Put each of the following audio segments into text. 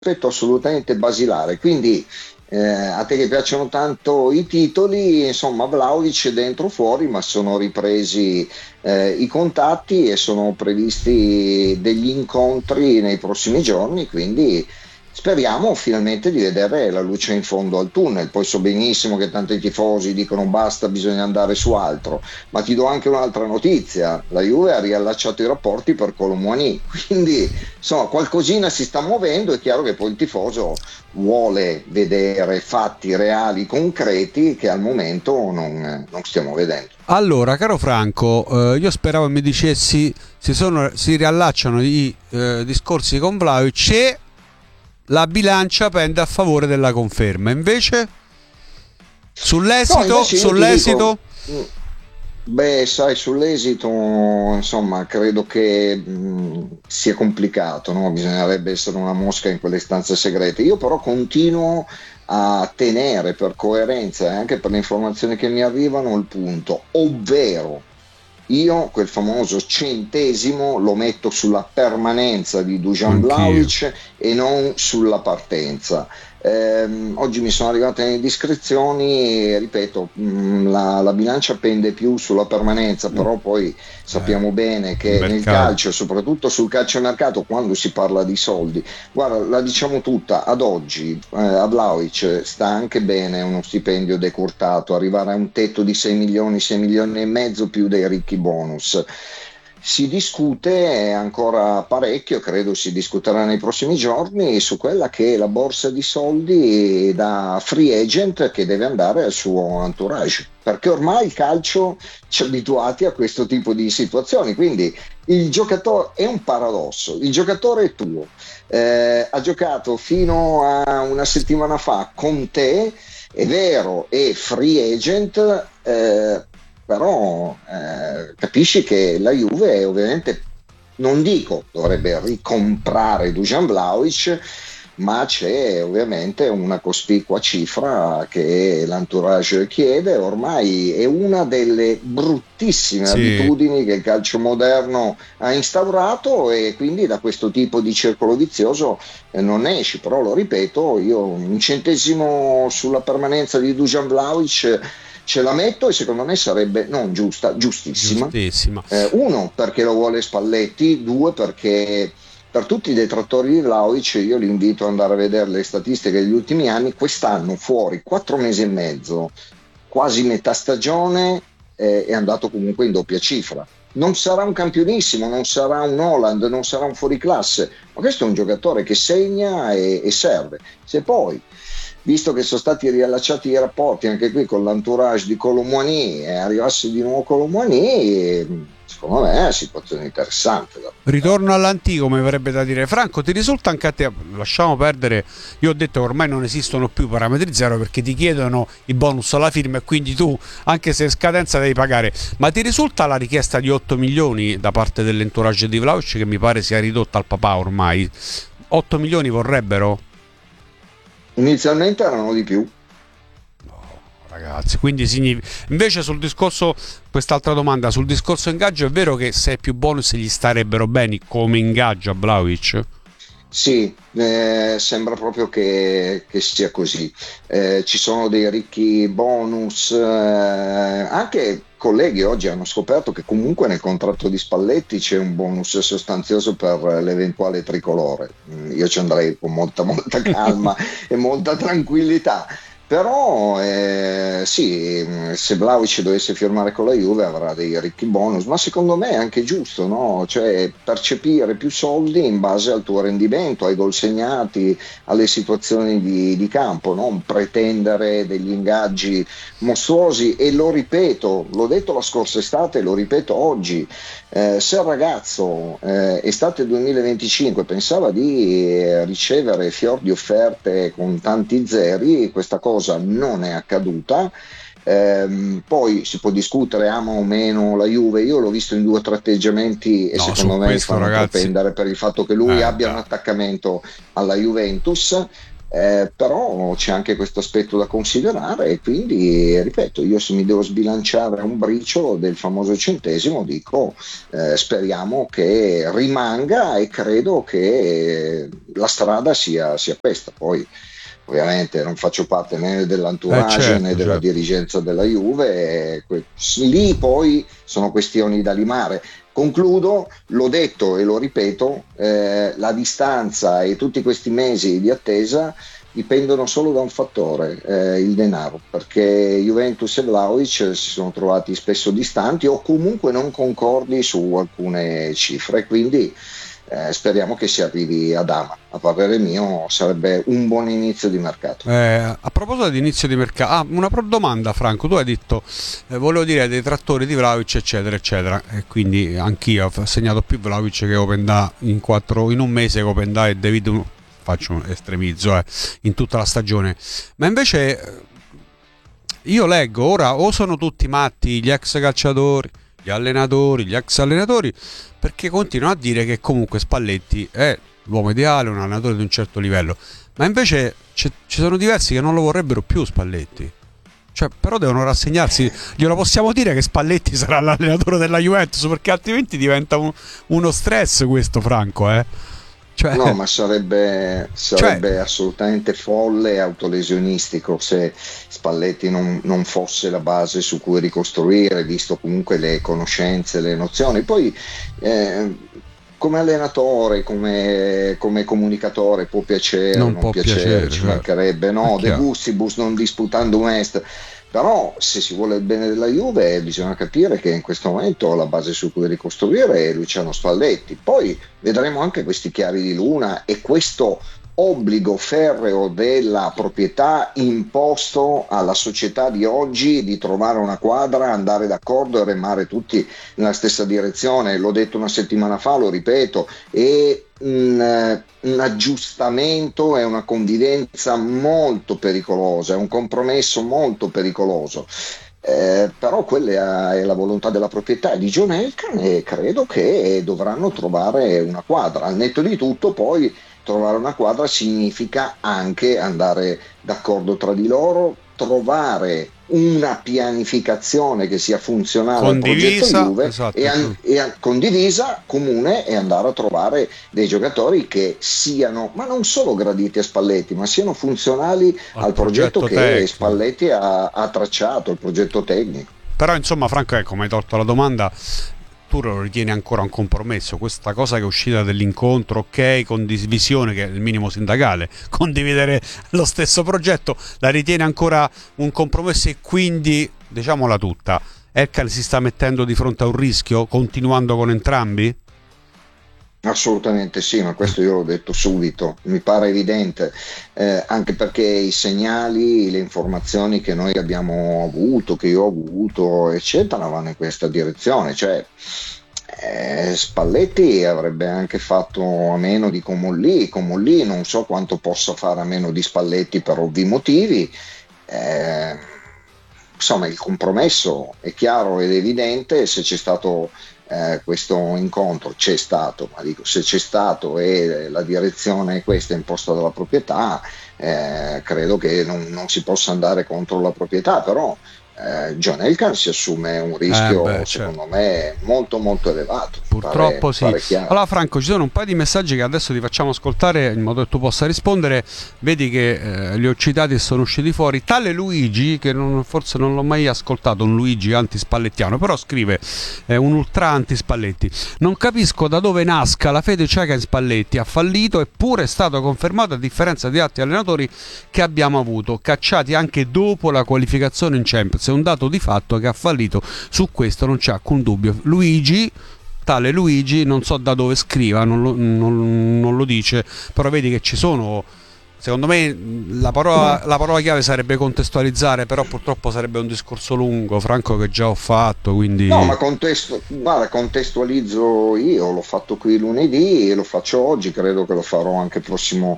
aspetto assolutamente basilare. Quindi a te che piacciono tanto i titoli, insomma, Vlahovic è dentro fuori, ma sono ripresi i contatti e sono previsti degli incontri nei prossimi giorni, quindi speriamo finalmente di vedere la luce in fondo al tunnel. Poi so benissimo che tanti tifosi dicono basta, bisogna andare su altro, ma ti do anche un'altra notizia: la Juve ha riallacciato i rapporti per Kolo Muani, quindi insomma qualcosina si sta muovendo. È chiaro che poi il tifoso vuole vedere fatti reali, concreti, che al momento non stiamo vedendo. Allora, caro Franco, io speravo mi dicessi si riallacciano i discorsi con Vlahovic e la bilancia pende a favore della conferma. Invece No, invece io ti sull'esito. dico, beh, sai, sull'esito, insomma, credo che sia complicato, no? Bisognerebbe essere una mosca in quelle stanze segrete. Io però continuo a tenere, per coerenza e anche per le informazioni che mi arrivano, il punto, ovvero io quel famoso centesimo lo metto sulla permanenza di Dusan Anch'io. Vlahovic e non sulla partenza. Oggi mi sono arrivate le indiscrezioni e ripeto, la bilancia pende più sulla permanenza, però poi sappiamo bene Il che nel mercato. calcio, soprattutto sul calciomercato, quando si parla di soldi, guarda, la diciamo tutta, ad oggi a Vlahovic sta anche bene uno stipendio decurtato, arrivare a un tetto di 6 milioni, 6 milioni e mezzo più dei ricchi bonus. Si discute ancora parecchio, credo si discuterà nei prossimi giorni, su quella che è la borsa di soldi da free agent che deve andare al suo entourage, perché ormai il calcio ci ha abituati a questo tipo di situazioni. Quindi il giocatore è un paradosso, il giocatore è tuo, ha giocato fino a una settimana fa con te, è vero, è free agent, però capisci che la Juve ovviamente, non dico dovrebbe ricomprare Dusan Vlahovic, ma c'è ovviamente una cospicua cifra che l'entourage chiede. Ormai è una delle bruttissime Sì. abitudini che il calcio moderno ha instaurato, e quindi da questo tipo di circolo vizioso non esci. Però lo ripeto, io un centesimo sulla permanenza di Dusan Vlahovic ce la metto, e secondo me sarebbe non giusta, giustissima. Giustissima. Uno, perché lo vuole Spalletti; due, perché per tutti i detrattori di Vlahovic io li invito ad andare a vedere le statistiche degli ultimi anni. Quest'anno fuori 4 mesi e mezzo, quasi metà stagione, è andato comunque in doppia cifra. Non sarà un campionissimo, non sarà un Haaland, non sarà un fuoriclasse, ma questo è un giocatore che segna e serve. Se poi, visto che sono stati riallacciati i rapporti anche qui con l'entourage di Kolo Muani, e arrivasse di nuovo Kolo Muani, secondo me è una situazione interessante. Ritorno all'antico, mi verrebbe da dire. Franco, ti risulta anche a te? Lasciamo perdere. Io ho detto che ormai non esistono più parametri zero perché ti chiedono i bonus alla firma e quindi tu, anche se è scadenza, devi pagare. Ma ti risulta la richiesta di 8 milioni da parte dell'entourage di Vlahovic, che mi pare sia ridotta al papà ormai? 8 milioni vorrebbero? Inizialmente erano di più. Ragazzi, quindi invece sul discorso, quest'altra domanda, sul discorso ingaggio, è vero che se è più bonus gli starebbero bene come ingaggio a Vlahovic? Sì, sembra proprio che sia così. Ci sono dei ricchi bonus, anche colleghi oggi hanno scoperto che comunque nel contratto di Spalletti c'è un bonus sostanzioso per l'eventuale tricolore. Io ci andrei con molta, molta calma e molta tranquillità. Però sì, se Vlahovic dovesse firmare con la Juve avrà dei ricchi bonus, ma secondo me è anche giusto, no? Cioè percepire più soldi in base al tuo rendimento, ai gol segnati, alle situazioni di campo, non pretendere degli ingaggi mostruosi. E lo ripeto, l'ho detto la scorsa estate, lo ripeto oggi, se il ragazzo estate 2025 pensava di ricevere fior di offerte con tanti zeri, questa cosa non è accaduta. Poi si può discutere, ama o meno la Juve, io l'ho visto in due o tre atteggiamenti e No, su secondo me questo, fanno ragazzi. propendere per il fatto che lui abbia un Dai. attaccamento alla Juventus. Però c'è anche questo aspetto da considerare e quindi, ripeto, io se mi devo sbilanciare un briciolo del famoso centesimo dico speriamo che rimanga e credo che la strada sia questa. Poi ovviamente non faccio parte né dell'entourage né Certo, della certo. dirigenza della Juve, lì poi sono questioni da limare. Concludo, l'ho detto e lo ripeto, la distanza e tutti questi mesi di attesa dipendono solo da un fattore, il denaro, perché Juventus e Vlahovic si sono trovati spesso distanti o comunque non concordi su alcune cifre, quindi speriamo che si arrivi ad Ama. A parere mio sarebbe un buon inizio di mercato. A proposito di inizio di mercato, una domanda, Franco. Tu hai detto, volevo dire, dei trattori di Vlahovic, eccetera, eccetera. E quindi anch'io ho segnato più Vlahovic che Openda in un mese che Openda e David. Faccio un estremizzo in tutta la stagione. Ma invece io leggo ora o sono tutti matti gli ex calciatori, gli allenatori, gli ex allenatori, perché continuano a dire che comunque Spalletti è l'uomo ideale, un allenatore di un certo livello. Ma invece ci sono diversi che non lo vorrebbero più Spalletti. Cioè, però devono rassegnarsi. Glielo possiamo dire che Spalletti sarà l'allenatore della Juventus, perché altrimenti diventa uno stress questo, Franco, eh? No, Cioè, ma sarebbe, cioè sarebbe assolutamente folle e autolesionistico se Spalletti non fosse la base su cui ricostruire, visto comunque le conoscenze, le nozioni. Poi eh, come allenatore, come comunicatore può piacere o non non può piacere, piacere, ci certo. mancherebbe, È no, de chiaro. gustibus non disputandum est. Però se si vuole il bene della Juve bisogna capire che in questo momento la base su cui ricostruire è Luciano Spalletti. Poi vedremo anche questi chiari di luna e questo obbligo ferreo della proprietà imposto alla società di oggi di trovare una quadra, andare d'accordo e remare tutti nella stessa direzione. L'ho detto una settimana fa, lo ripeto, e un aggiustamento è una convivenza molto pericolosa, è un compromesso molto pericoloso. Però quella è la volontà della proprietà di John Elkann e credo che dovranno trovare una quadra. Al netto di tutto, poi trovare una quadra significa anche andare d'accordo tra di loro, trovare una pianificazione che sia funzionale al progetto Condivisa, Juve esatto. condivisa, comune e andare a trovare dei giocatori che siano, ma non solo graditi a Spalletti, ma siano funzionali Al al progetto progetto che tecnico. Spalletti ha tracciato, il progetto tecnico. Però insomma, Franco, ecco, mi hai tolto la domanda. Tu lo ritieni ancora un compromesso? Questa cosa che è uscita dell'incontro, ok, condivisione, che è il minimo sindacale, condividere lo stesso progetto, la ritieni ancora un compromesso e quindi, diciamola tutta, Elkan si sta mettendo di fronte a un rischio continuando con entrambi? Assolutamente sì, ma questo io l'ho detto subito, mi pare evidente, anche perché i segnali, le informazioni che noi abbiamo avuto, che io ho avuto, eccetera, vanno in questa direzione, cioè Spalletti avrebbe anche fatto a meno di Comolli non so quanto possa fare a meno di Spalletti per ovvi motivi, eh, insomma il compromesso è chiaro ed evidente, se c'è stato questo incontro c'è stato, ma dico se c'è stato e la direzione è questa imposta dalla proprietà, credo che non si possa andare contro la proprietà, però John Elkann si assume un rischio Beh, certo. secondo me molto molto elevato, Purtroppo sì. pare chiaro. Allora Franco, ci sono un paio di messaggi che adesso ti facciamo ascoltare in modo che tu possa rispondere. Vedi che li ho citati e sono usciti fuori. Tale Luigi, che forse non l'ho mai ascoltato, un Luigi antispallettiano, però scrive un ultra antispalletti. Non capisco da dove nasca la fede cieca in Spalletti, ha fallito eppure è stato confermato a differenza di altri allenatori che abbiamo avuto, cacciati anche dopo la qualificazione in Champions. È un dato di fatto che ha fallito, su questo non c'è alcun dubbio. Tale Luigi, non so da dove scriva, non lo dice, però vedi che ci sono. Secondo me la parola chiave sarebbe contestualizzare, però purtroppo sarebbe un discorso lungo, Franco, che già ho fatto, No, quindi ma guarda, contestualizzo io, l'ho fatto qui lunedì e lo faccio oggi, credo che lo farò anche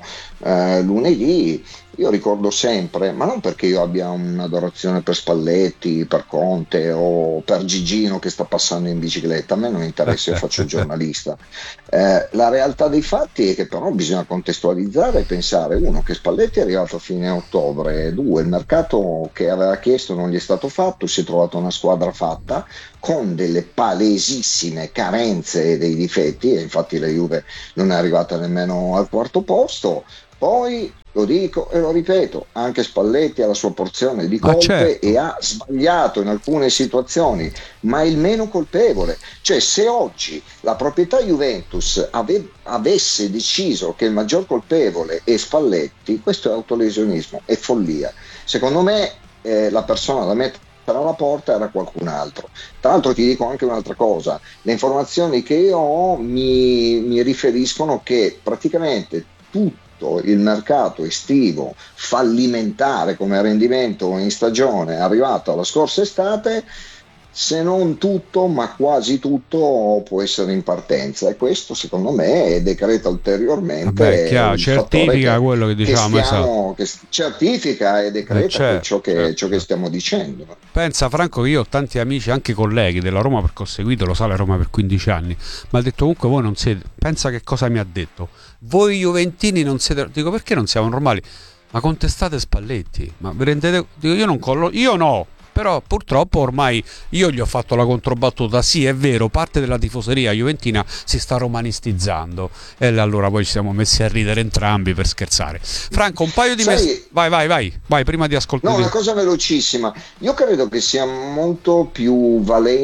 lunedì. Io ricordo sempre, ma non perché io abbia un'adorazione per Spalletti, per Conte o per Gigino che sta passando in bicicletta, a me non interessa, io faccio il giornalista. La realtà dei fatti è che però bisogna contestualizzare e pensare, uno, che Spalletti è arrivato a fine ottobre, due, il mercato che aveva chiesto non gli è stato fatto, si è trovata una squadra fatta con delle palesissime carenze e dei difetti, e infatti la Juve non è arrivata nemmeno al quarto posto. Poi lo dico e lo ripeto, anche Spalletti ha la sua porzione di Ma colpe certo. e ha sbagliato in alcune situazioni, ma è il meno colpevole. Cioè, se oggi la proprietà Juventus avesse deciso che il maggior colpevole è Spalletti, questo è autolesionismo, è follia. Secondo me la persona da mettere alla porta era qualcun altro. Tra l'altro ti dico anche un'altra cosa, le informazioni che io ho mi riferiscono che praticamente tutto il mercato estivo fallimentare come rendimento in stagione arrivato alla scorsa estate, se non tutto ma quasi tutto può essere in partenza, e questo secondo me decreta ulteriormente Vabbè, chiaro, il fattore certifica quello che diciamo, esatto. che certifica e decreta Certo, certo, ciò che certo. stiamo dicendo. Pensa Franco che io ho tanti amici, anche colleghi della Roma, perché ho seguito, lo sa, la Roma per 15 anni, ma ha detto comunque voi non siete, pensa che cosa mi ha detto, voi Juventini non siete, dico perché non siamo normali, ma contestate Spalletti, ma vi rendete, dico io non collo, io no, però purtroppo ormai io gli ho fatto la controbattuta, sì è vero, parte della tifoseria juventina si sta romanistizzando e allora poi ci siamo messi a ridere entrambi per scherzare. Franco, un paio di mesi, Sai, vai, prima di no, ascoltare. una cosa velocissima. Io credo che sia molto più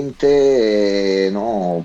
valente, no,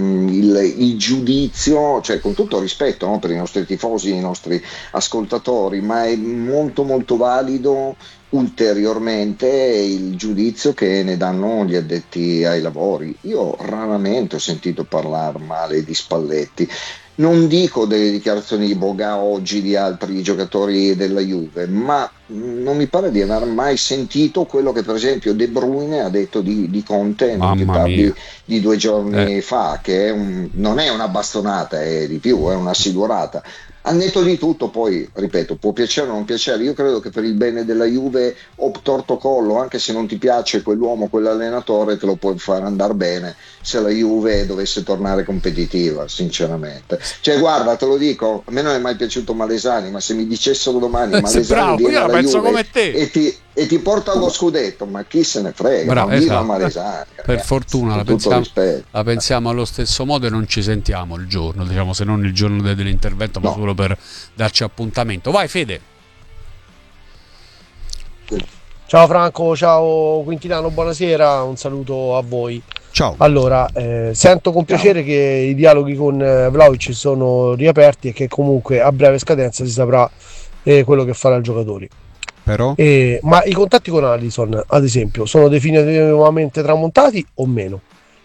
il giudizio, cioè con tutto rispetto, no, per i nostri tifosi, i nostri ascoltatori, ma è molto molto valido ulteriormente il giudizio che ne danno gli addetti ai lavori. Io raramente ho sentito parlare male di Spalletti. Non dico delle dichiarazioni di Boga oggi di altri giocatori della Juve, ma non mi pare di aver mai sentito quello che per esempio De Bruyne ha detto di Conte non più Mamma tardi mia. di due Eh, giorni fa, che non è una bastonata, è di più, è una sidorata. Al netto di tutto, poi, ripeto, può piacere o non piacere, io credo che per il bene della Juve, torto collo, anche se non ti piace quell'uomo, quell'allenatore, te lo puoi far andare bene se la Juve dovesse tornare competitiva, sinceramente. Cioè, guarda, te lo dico, a me non è mai piaciuto Malesani, ma se mi dicessero domani sei Malesani bravo, viene io la alla penso Juve come te. e ti porta lo scudetto, ma chi se ne frega, ma Bravo, viva esatto. Malesani, Per ragazzi, fortuna con tutto rispetto. la pensiamo allo stesso modo e non ci sentiamo il giorno, diciamo, se non il giorno dell'intervento, ma No. solo per darci appuntamento. Vai Fede. Ciao Franco, ciao Quintilano, buonasera, un saluto a voi. Ciao. Allora, sento con Ciao. piacere che i dialoghi con Vlahovic sono riaperti e che comunque a breve scadenza si saprà quello che farà il giocatore. Però? Ma i contatti con Alisson, ad esempio, sono definitivamente tramontati o meno?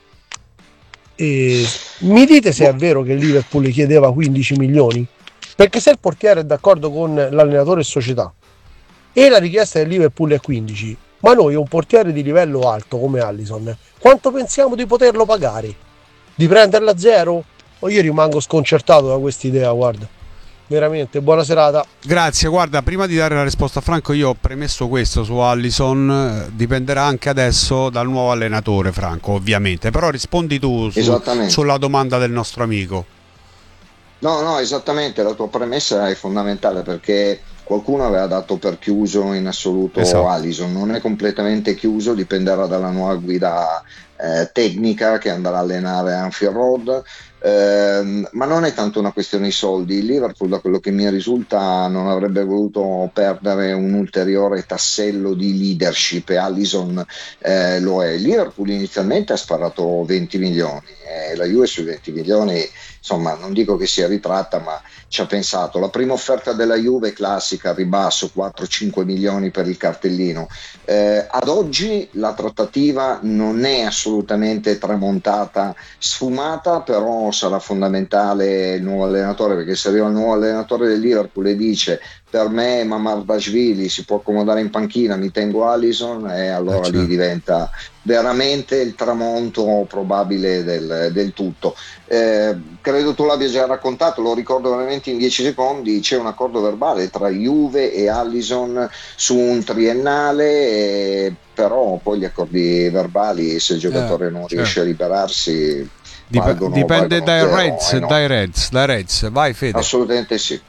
Mi dite se è Boh. vero che il Liverpool chiedeva 15 milioni? Perché se il portiere è d'accordo con l'allenatore e società e la richiesta del Liverpool è 15, ma noi un portiere di livello alto come Allison, quanto pensiamo di poterlo pagare? Di prenderla a zero? O io rimango sconcertato da questa idea, guarda. Veramente, buona serata. Grazie, guarda, prima di dare la risposta a Franco io ho premesso questo su Allison, dipenderà anche adesso dal nuovo allenatore Franco, ovviamente, però rispondi tu Esattamente. sulla domanda del nostro amico. No, no, esattamente, la tua premessa è fondamentale perché qualcuno aveva dato per chiuso in assoluto Esatto. Alisson, non è completamente chiuso, dipenderà dalla nuova guida tecnica che andrà a allenare Anfield Road, ma non è tanto una questione di soldi. Il Liverpool, da quello che mi risulta, non avrebbe voluto perdere un ulteriore tassello di leadership e Alisson lo è. Il Liverpool inizialmente ha sparato 20 milioni e la Juve sui 20 milioni, insomma, non dico che sia ritratta, ma ci ha pensato. La prima offerta della Juve classica, ribasso 4-5 milioni per il cartellino. Ad oggi la trattativa non è assolutamente tramontata, sfumata, però sarà fondamentale il nuovo allenatore, perché se arriva il nuovo allenatore del Liverpool e dice per me Mamardashvili si può accomodare in panchina, mi tengo Alisson, e allora lì Certo. diventa veramente il tramonto probabile del tutto. credo tu l'abbia già raccontato, lo ricordo veramente in 10 secondi. C'è un accordo verbale tra Juve e Allison su un triennale, però poi gli accordi verbali, se il giocatore non riesce a liberarsi, dipende valgono dai zero, Reds, no? dai Reds. Vai Fede. Assolutamente sì.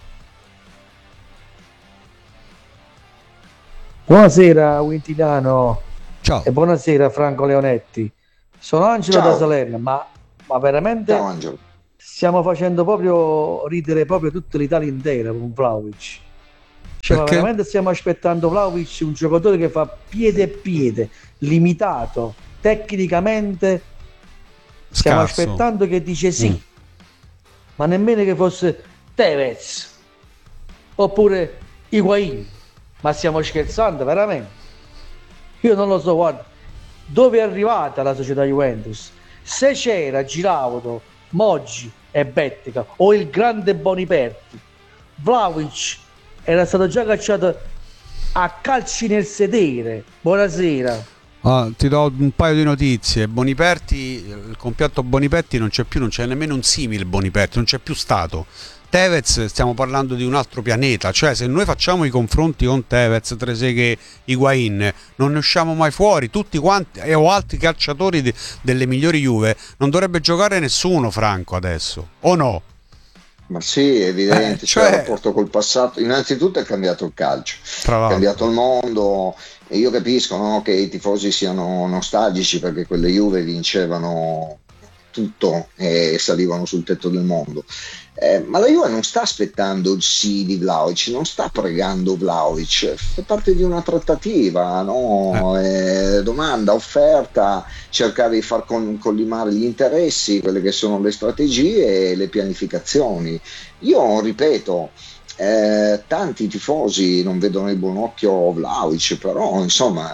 Buonasera Quintiliano Ciao. e buonasera Franco Leonetti. Sono Angelo Ciao. da Salerno, ma veramente Ciao Angelo. stiamo facendo proprio ridere proprio tutta l'Italia intera con Vlahovic. Cioè, ma Perché? veramente stiamo aspettando Vlahovic, un giocatore che fa piede e piede, limitato, tecnicamente. Stiamo Scarso. aspettando che dice sì, ma nemmeno che fosse Tevez oppure Higuain. Ma stiamo scherzando veramente? Io non lo so, guarda, dove è arrivata la società Juventus? Se c'era Giraudo, Moggi e Bettica o il grande Boniperti, Vlahovic era stato già cacciato a calci nel sedere. Buonasera. Ti do un paio di notizie. Boniperti, il compianto Boniperti non c'è più, non c'è nemmeno un simile Boniperti, non c'è più stato. Tevez, stiamo parlando di un altro pianeta, cioè se noi facciamo i confronti con Tevez, Trezeguet, Higuain, non ne usciamo mai fuori, tutti quanti, o altri calciatori delle migliori Juve, non dovrebbe giocare nessuno, Franco, adesso, o no? Ma sì, è evidente, c'è il rapporto col passato. Innanzitutto è cambiato il calcio, è cambiato il mondo, e io capisco, no, che i tifosi siano nostalgici perché quelle Juve vincevano tutto e salivano sul tetto del mondo. Ma la Juve non sta aspettando il sì di Vlahovic, non sta pregando Vlahovic, fa parte di una trattativa, no? Domanda, offerta, cercare di far collimare gli interessi, quelle che sono le strategie e le pianificazioni. Io ripeto, tanti tifosi non vedono di buon occhio Vlahovic, però insomma...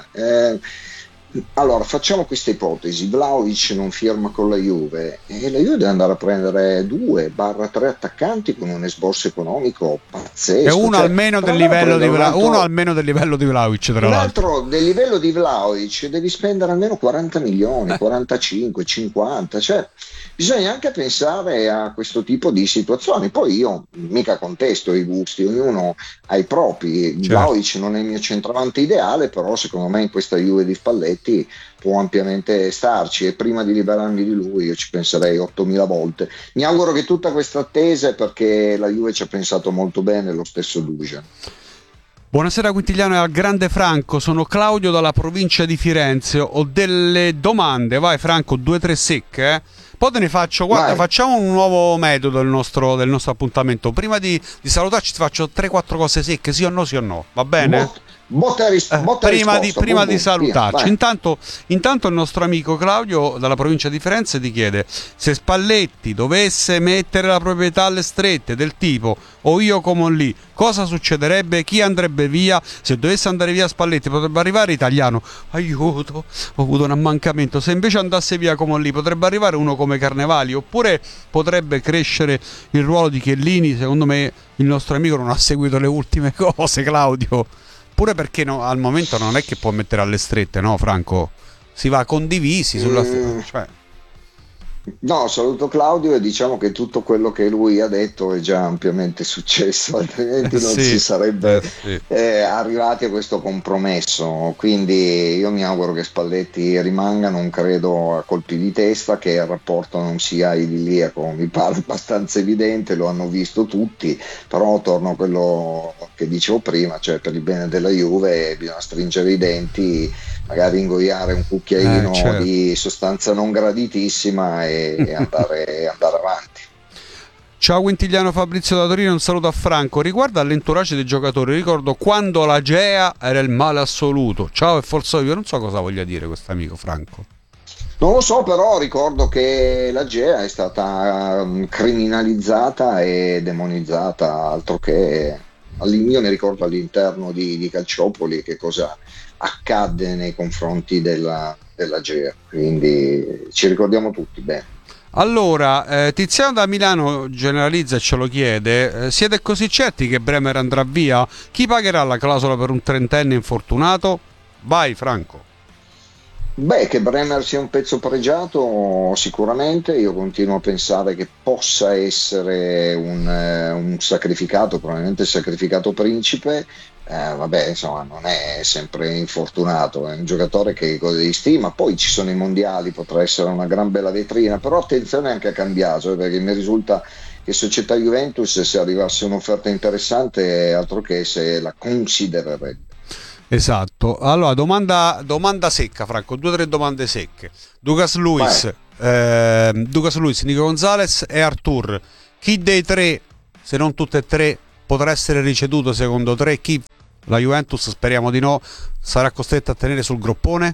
allora facciamo questa ipotesi: Vlahovic non firma con la Juve e la Juve deve andare a prendere 2-3 attaccanti con un esborso economico pazzesco, e uno almeno del livello di Vlahovic, tra l'altro del livello di Vlahovic devi spendere almeno 40 milioni, 45, 50, cioè bisogna anche pensare a questo tipo di situazioni. Poi io mica contesto i gusti, ognuno ha i propri. Certo. Vlahovic non è il mio centravanti ideale, però secondo me in questa Juve di Spalletti può ampiamente starci, e prima di liberarmi di lui io ci penserei 8000 volte. Mi auguro che tutta questa attesa è perché la Juve ci ha pensato molto bene, lo stesso Dujan. Buonasera Quintiliano e al grande Franco, sono Claudio dalla provincia di Firenze, ho delle domande, vai Franco, 2-3 secche, Poi te ne faccio, guarda, facciamo un nuovo metodo del nostro appuntamento. Prima di salutarci ti faccio 3-4 cose secche, sì o no, va bene? Prima di salutarci, via, intanto il nostro amico Claudio dalla provincia di Firenze ti chiede: se Spalletti dovesse mettere la proprietà alle strette del tipo o io come lì, cosa succederebbe? Chi andrebbe via? Se dovesse andare via Spalletti potrebbe arrivare Italiano, aiuto, ho avuto un ammancamento. Se invece andasse via come lì potrebbe arrivare uno come Carnevali, oppure potrebbe crescere il ruolo di Chiellini. Secondo me il nostro amico non ha seguito le ultime cose, Claudio. Pure perché al momento non è che può mettere alle strette, no Franco? Si va condivisi sulla... No, saluto Claudio e diciamo che tutto quello che lui ha detto è già ampiamente successo, altrimenti non si sarebbe arrivati a questo compromesso. Quindi io mi auguro che Spalletti rimanga, non credo a colpi di testa che il rapporto non sia idilliaco, mi pare abbastanza evidente, lo hanno visto tutti, però torno a quello che dicevo prima, cioè per il bene della Juve bisogna stringere i denti, magari ingoiare un cucchiaino di sostanza non graditissima e andare avanti. Ciao Quintiliano, Fabrizio da Torino, un saluto a Franco. Riguardo all'entourage dei giocatori, ricordo quando la Gea era il male assoluto. Ciao e forza io, non so cosa voglia dire questo amico Franco. Non lo so, però ricordo che la Gea è stata criminalizzata e demonizzata, altro che... Io mi ricordo all'interno di Calciopoli che cosa accadde nei confronti della Gea, quindi ci ricordiamo tutti bene. Allora, Tiziano da Milano generalizza e ce lo chiede: siete così certi che Bremer andrà via? Chi pagherà la clausola per un trentenne infortunato? Vai Franco. Beh, che Bremer sia un pezzo pregiato sicuramente, io continuo a pensare che possa essere un sacrificato, probabilmente il sacrificato principe. Vabbè, insomma, non è sempre infortunato, è un giocatore che gode di stima. Poi ci sono i mondiali, potrà essere una gran bella vetrina, però attenzione anche a Cambiaso, perché mi risulta che società Juventus, se arrivasse un'offerta interessante, altro che se la considererebbe. Esatto. Allora, domanda secca, Franco, 2 o 3 domande secche. Lucas Luis, Nico Gonzalez e Artur. Chi dei tre, se non tutte e tre, potrà essere ricevuto secondo te? Chi la Juventus, speriamo di no, sarà costretta a tenere sul groppone?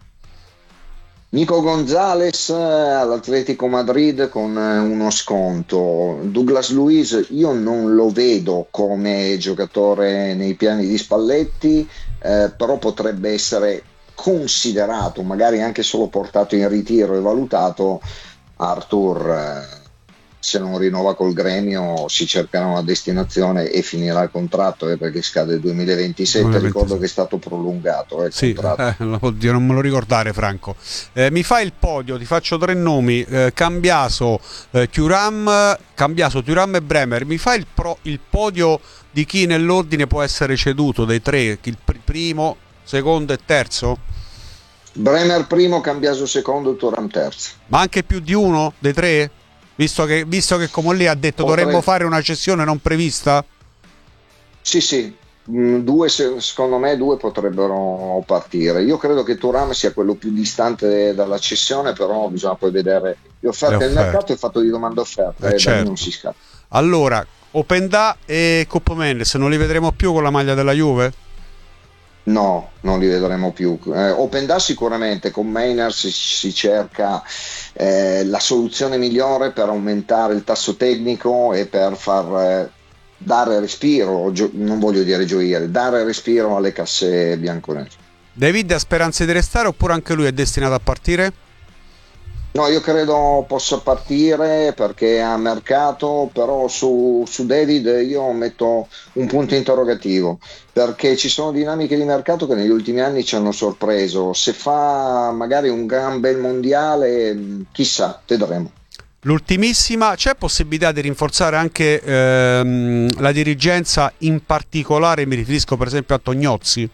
Nico Gonzalez all'Atletico Madrid con uno sconto. Douglas Luiz io non lo vedo come giocatore nei piani di Spalletti, però potrebbe essere considerato, magari anche solo portato in ritiro e valutato. Arthur, se non rinnova col Gremio si cercherà una destinazione e finirà il contratto, perché scade il 2027. Ricordo che è stato prolungato il contratto. Oddio, non me lo ricordare, Franco. Mi fai il podio, ti faccio 3 nomi: Cambiaso, Thuram e Bremer. Mi fai il podio di chi nell'ordine può essere ceduto dei tre, il primo, secondo e terzo? Bremer primo, Cambiaso secondo, Thuram terzo. Ma anche più di uno dei tre? Visto che come lì ha detto dovremmo fare una cessione non prevista? Sì, due, secondo me 2 potrebbero partire. Io credo che Thuram sia quello più distante dalla cessione, però bisogna poi vedere le offerte del mercato e il fatto di domanda offerta, certo. Non si scappa. Allora, Openda e Coppo Mendes non li vedremo più con la maglia della Juve? No, non li vedremo più. Openda sicuramente, con Mainers si cerca la soluzione migliore per aumentare il tasso tecnico e per far dare respiro, non voglio dire gioire, dare respiro alle casse bianconere. David ha speranze di restare oppure anche lui è destinato a partire? No, io credo possa partire perché ha mercato, però su David io metto un punto interrogativo, perché ci sono dinamiche di mercato che negli ultimi anni ci hanno sorpreso. Se fa magari un gran bel mondiale, chissà, vedremo. L'ultimissima, c'è possibilità di rinforzare anche la dirigenza, in particolare mi riferisco per esempio a Tognozzi?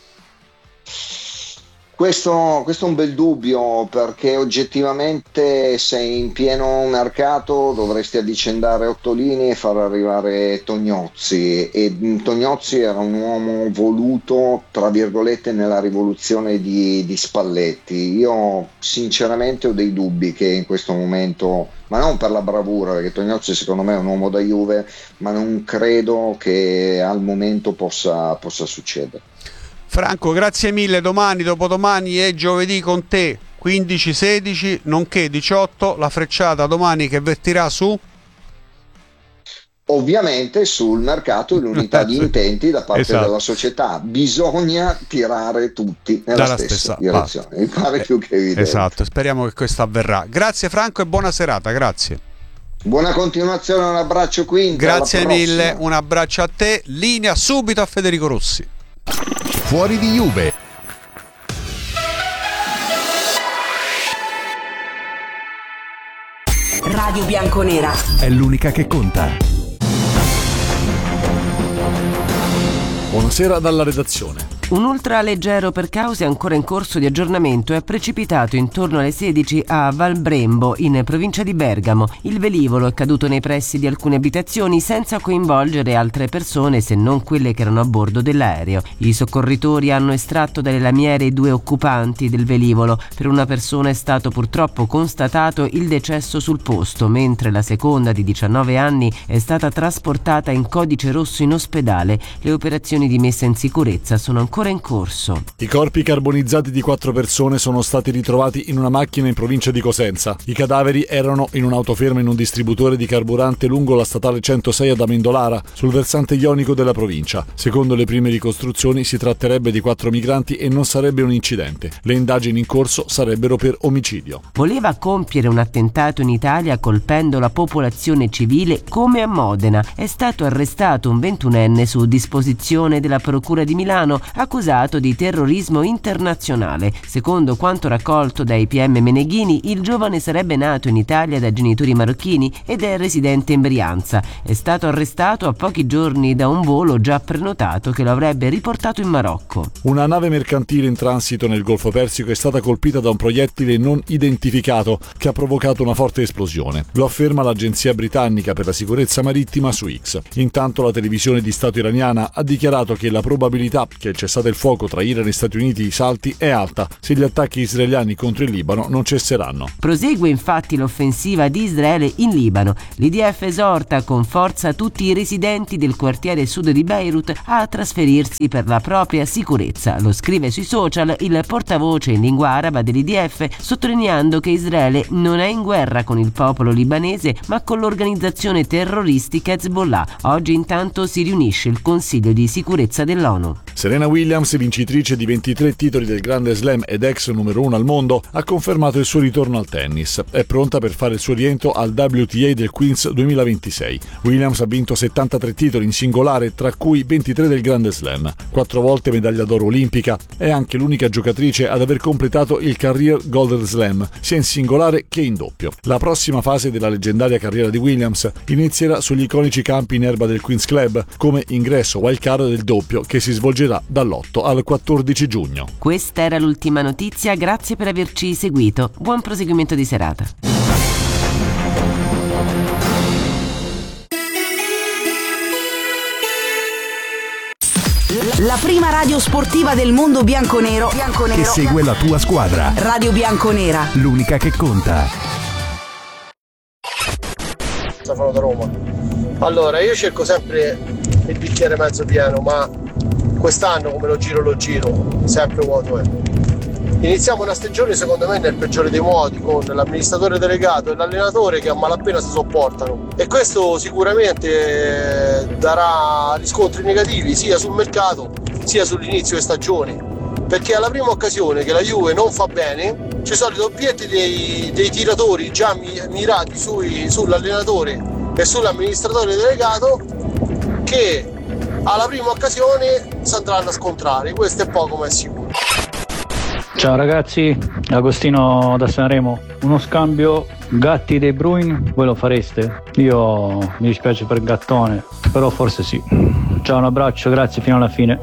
Questo è un bel dubbio, perché oggettivamente sei in pieno mercato, dovresti avvicendare Ottolini e far arrivare Tognozzi, e Tognozzi era un uomo voluto tra virgolette nella rivoluzione di Spalletti. Io sinceramente ho dei dubbi che in questo momento, ma non per la bravura, perché Tognozzi secondo me è un uomo da Juve, ma non credo che al momento possa succedere. Franco, grazie mille. Domani, dopodomani e giovedì con te 15-16, nonché 18 la frecciata domani che vertirà su? Ovviamente sul mercato e l'unità di intenti da parte della società. Bisogna tirare tutti nella stessa direzione, mi pare più che evidente. Esatto, speriamo che questo avverrà. Grazie Franco e buona serata, grazie. Buona continuazione, un abbraccio quindi. Grazie mille, un abbraccio a te. Linea subito a Federico Rossi. Fuori di Juve. Radio Bianconera è l'unica che conta. Buonasera dalla redazione. Un ultraleggero per cause ancora in corso di aggiornamento è precipitato intorno alle 16 a Valbrembo, in provincia di Bergamo. Il velivolo è caduto nei pressi di alcune abitazioni senza coinvolgere altre persone se non quelle che erano a bordo dell'aereo. I soccorritori hanno estratto dalle lamiere i 2 occupanti del velivolo. Per una persona è stato purtroppo constatato il decesso sul posto, mentre la seconda, di 19 anni, è stata trasportata in codice rosso in ospedale. Le operazioni di messa in sicurezza sono ancora in corso. I corpi carbonizzati di 4 persone sono stati ritrovati in una macchina in provincia di Cosenza. I cadaveri erano in un'autoferma in un distributore di carburante lungo la statale 106 ad Amendolara, sul versante ionico della provincia. Secondo le prime ricostruzioni si tratterebbe di 4 migranti e non sarebbe un incidente. Le indagini in corso sarebbero per omicidio. Voleva compiere un attentato in Italia colpendo la popolazione civile come a Modena. È stato arrestato un 21enne su disposizione della Procura di Milano, accusato di terrorismo internazionale. Secondo quanto raccolto dai PM Meneghini, il giovane sarebbe nato in Italia da genitori marocchini ed è residente in Brianza. È stato arrestato a pochi giorni da un volo già prenotato che lo avrebbe riportato in Marocco. Una nave mercantile in transito nel Golfo Persico è stata colpita da un proiettile non identificato che ha provocato una forte esplosione. Lo afferma l'agenzia britannica per la sicurezza marittima su X. Intanto la televisione di Stato iraniana ha dichiarato che la probabilità che il cessate il fuoco tra Iran e Stati Uniti salti è alta se gli attacchi israeliani contro il Libano non cesseranno. Prosegue infatti l'offensiva di Israele in Libano. L'IDF esorta con forza tutti i residenti del quartiere sud di Beirut a trasferirsi per la propria sicurezza. Lo scrive sui social il portavoce in lingua araba dell'IDF, sottolineando che Israele non è in guerra con il popolo libanese ma con l'organizzazione terroristica Hezbollah. Oggi intanto si riunisce il Consiglio di sicurezza dell'ONU. Serena Williams, vincitrice di 23 titoli del Grande Slam ed ex numero 1 al mondo, ha confermato il suo ritorno al tennis. È pronta per fare il suo rientro al WTA del Queens 2026. Williams ha vinto 73 titoli in singolare, tra cui 23 del Grande Slam. 4 volte medaglia d'oro olimpica, è anche l'unica giocatrice ad aver completato il Career Golden Slam, sia in singolare che in doppio. La prossima fase della leggendaria carriera di Williams inizierà sugli iconici campi in erba del Queen's Club, come ingresso wildcard del doppio che si svolgerà dall'8 al 14 giugno. Questa era l'ultima notizia, grazie per averci seguito. Buon proseguimento di serata. La prima radio sportiva del mondo bianconero che segue la tua squadra. Radio Bianconera, L'unica che conta. Stefano da Roma. Allora, io cerco sempre il bicchiere mezzo pieno, ma quest'anno come lo giro, sempre vuoto è. Iniziamo una stagione secondo me nel peggiore dei modi, con l'amministratore delegato e l'allenatore che a malapena si sopportano, e questo sicuramente darà riscontri negativi sia sul mercato sia sull'inizio di stagione, perché alla prima occasione che la Juve non fa bene ci sono i doppietti dei tiratori già mirati sull'allenatore e sull'amministratore delegato che alla prima occasione si andranno a scontrare. Questo è poco ma è sicuro. Ciao ragazzi, Agostino da Sanremo. Uno scambio Gatti De Bruyne, voi lo fareste? Io mi dispiace per Gattone, però forse sì. Ciao, un abbraccio, grazie fino alla fine.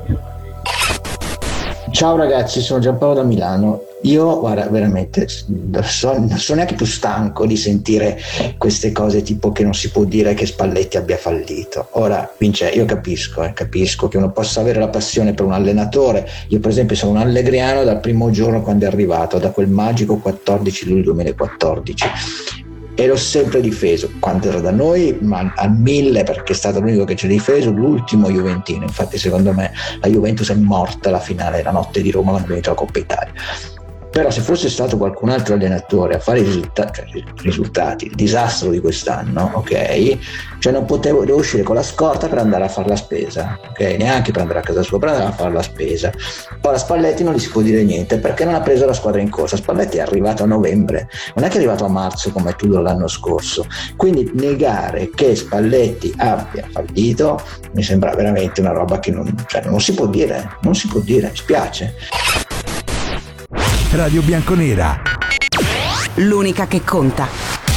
Ciao ragazzi, sono Giampaolo da Milano. Io, guarda, veramente non sono neanche più stanco di sentire queste cose tipo che non si può dire che Spalletti abbia fallito. Ora, Vince, io capisco che uno possa avere la passione per un allenatore. Io per esempio sono un allegriano dal primo giorno quando è arrivato, da quel magico 14 luglio 2014. E l'ho sempre difeso quando era da noi, ma al 1000, perché è stato l'unico che ci ha difeso, l'ultimo juventino. Infatti secondo me la Juventus è morta alla finale, la notte di Roma quando è vinto la Coppa Italia. Però se fosse stato qualcun altro allenatore a fare i risultati, il disastro di quest'anno, ok? Cioè devo uscire con la scorta per andare a fare la spesa, ok? Neanche per andare a casa sua, per andare a fare la spesa. Ora Spalletti non gli si può dire niente perché non ha preso la squadra in corsa. Spalletti è arrivato a novembre, non è che è arrivato a marzo come Tudor l'anno scorso. Quindi negare che Spalletti abbia fallito mi sembra veramente una roba che non si può dire, mi spiace. Radio Bianconera, l'unica che conta.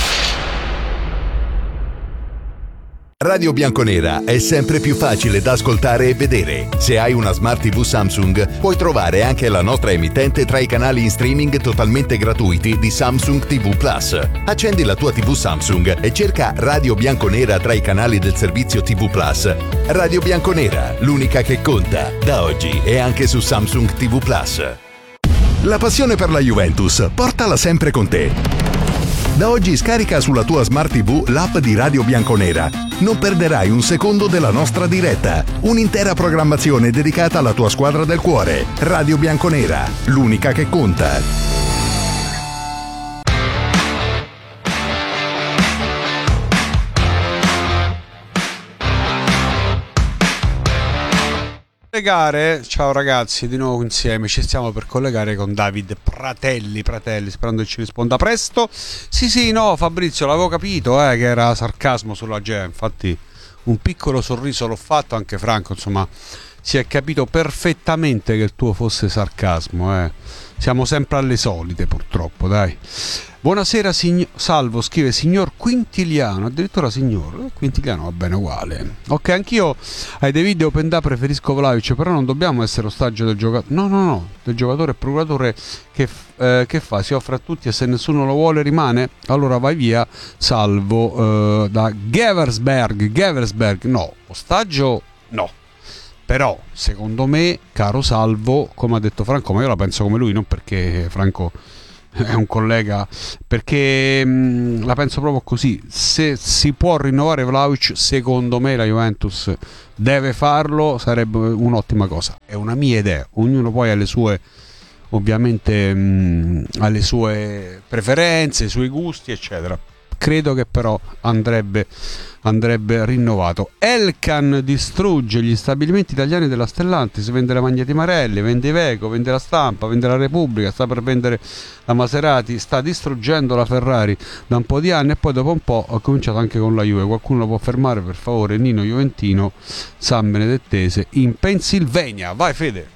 Radio Bianconera è sempre più facile da ascoltare e vedere. Se hai una Smart TV Samsung, puoi trovare anche la nostra emittente tra i canali in streaming totalmente gratuiti di Samsung TV Plus. Accendi la tua TV Samsung e cerca Radio Bianconera tra i canali del servizio TV Plus. Radio Bianconera, l'unica che conta. Da oggi è anche su Samsung TV Plus. La passione per la Juventus, portala sempre con te. Da oggi scarica sulla tua Smart TV l'app di Radio Bianconera. Non perderai un secondo della nostra diretta. Un'intera programmazione dedicata alla tua squadra del cuore. Radio Bianconera, l'unica che conta. Ciao ragazzi, di nuovo insieme ci stiamo per collegare con David Pratelli, sperando che ci risponda presto. Sì, no, Fabrizio, l'avevo capito che era sarcasmo sulla Gea, infatti un piccolo sorriso l'ho fatto, anche Franco insomma si è capito perfettamente che il tuo fosse sarcasmo, Siamo sempre alle solite, purtroppo, dai. Buonasera, Salvo scrive signor Quintiliano, addirittura signor Quintiliano, va bene uguale. Ok, anch'io ai dei video open da preferisco Vlahovic, però non dobbiamo essere ostaggio del giocatore. No, del giocatore e procuratore che fa? Si offre a tutti e se nessuno lo vuole rimane? Allora vai via, Salvo, da Geversberg, no, ostaggio no. Però, secondo me, caro Salvo, come ha detto Franco, ma io la penso come lui, non perché Franco è un collega, perché la penso proprio così. Se si può rinnovare Vlahovic, secondo me la Juventus deve farlo, sarebbe un'ottima cosa. È una mia idea, ognuno poi ha le sue, ovviamente, ha le sue preferenze, i suoi gusti, eccetera. Credo che però andrebbe rinnovato. Elkan distrugge gli stabilimenti italiani della Stellantis, vende la Magna di Marelli, vende Iveco, vende la Stampa, vende la Repubblica, sta per vendere la Maserati, sta distruggendo la Ferrari da un po' di anni e poi dopo un po' ha cominciato anche con la Juve. Qualcuno lo può fermare, per favore? Nino Juventino, San Benedettese in Pennsylvania. Vai Fede.